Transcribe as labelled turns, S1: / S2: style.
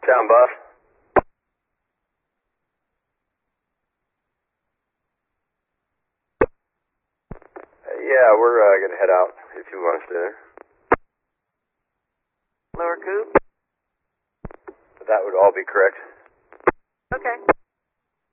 S1: Down, Buff. Yeah, we're going to head out if you want to stay there.
S2: Lower Coop?
S1: That would all be correct.
S2: Okay.